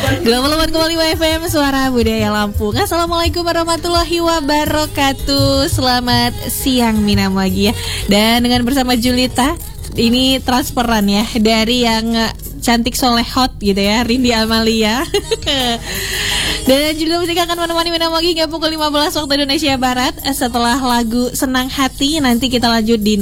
88,5 FM Suara Budaya Lampung. Assalamualaikum warahmatullahi wabarakatuh. Selamat siang Minam lagi ya. Dan dengan bersama Julita, ini transferan ya dari yang cantik soleh hot gitu ya, Rindi Amalia. Dan juga musik akan menemani Minam lagi hingga pukul 15 waktu Indonesia Barat. Setelah lagu Senang Hati, nanti kita lanjut di